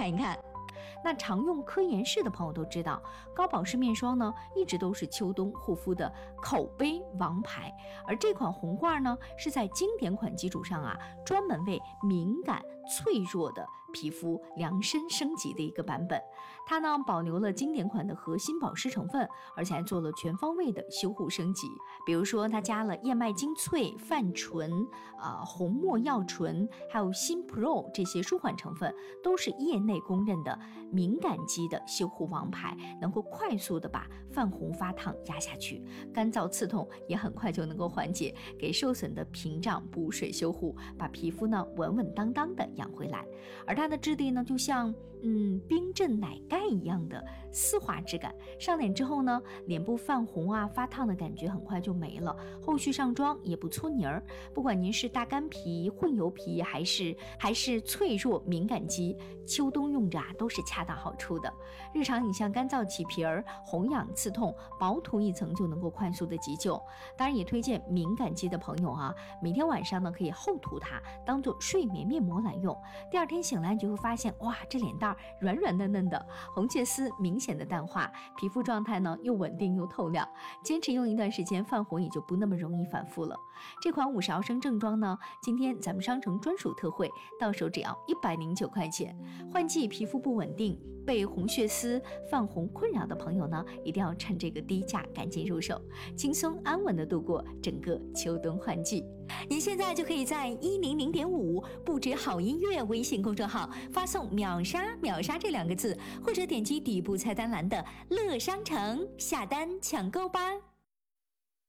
看一看。那常用科颜氏的朋友都知道，高保湿面霜呢一直都是秋冬护肤的口碑王牌，而这款红罐呢是在经典款基础上专门为敏感脆弱的皮肤量身升级的一个版本。它呢保留了经典款的核心保湿成分，而且还做了全方位的修护升级。比如说它加了燕麦精粹、泛醇、红没药醇，还有新 Pro 这些舒缓成分，都是业内公认的敏感肌的修护王牌，能够快速的把泛红发烫压下去，干燥刺痛也很快就能够缓解，给受损的屏障补水修护，把皮肤呢稳稳当当的养回来。而它的质地呢就像冰镇奶盖一样的丝滑质感，上脸之后呢，脸部泛红发烫的感觉很快就没了，后续上妆也不搓泥儿。不管您是大干皮、混油皮还是脆弱敏感肌，秋冬用着都是恰到好处的。日常你像干燥起皮儿、红痒刺痛，薄涂一层就能够快速的急救。当然也推荐敏感肌的朋友每天晚上呢可以厚涂它，当做睡眠面膜来用。第二天醒来你就会发现，哇，这脸蛋软软嫩嫩的，红血丝明显的淡化，皮肤状态呢又稳定又透亮。坚持用一段时间，泛红也就不那么容易反复了。这款50毫升正装呢，今天咱们商城专属特惠，到手只要109块钱。换季皮肤不稳定，被红血丝、泛红困扰的朋友呢，一定要趁这个低价赶紧入手，轻松安稳的度过整个秋冬换季。您现在就可以在100.5不止好音乐微信公众号发送秒杀这2个字，或者点击底部菜单栏的乐商城下单抢购吧。